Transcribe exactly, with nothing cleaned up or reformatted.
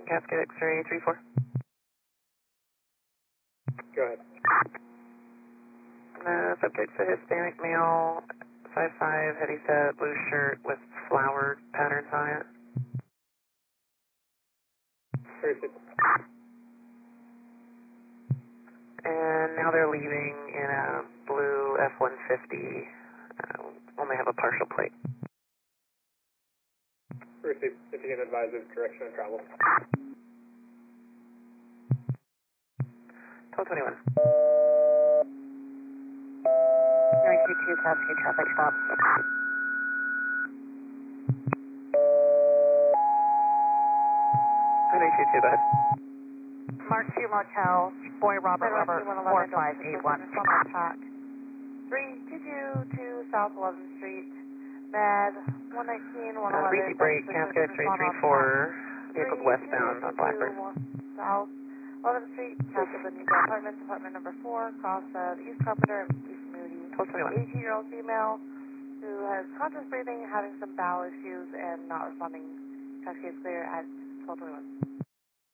Cascade X-ray three four. Go ahead. Uh, subject's a Hispanic male, five five, heavy set, blue shirt with flowered patterns on it. Perfect. And now they're leaving in a blue F one fifty, uh, only have a partial plate. Perfect. If you can advise of direction of travel. twelve twenty-one. nine two two Cascade traffic stop. nine two two, bud. Mark two Motel, Boy Robert Robert, four five eight one. three two two two South eleventh Street, Med one nineteen one Uh, eleven. easy break, Cascade X-ray three four, vehicles westbound on Blackbird. South eleventh Street, Castle Benita Apartments, apartment number four, across uh, the East Carpenter and East Moody. twelve twenty-one. eighteen-year-old female who has conscious breathing, having some bowel issues, and not responding. Cascade clear at twelve twenty-one.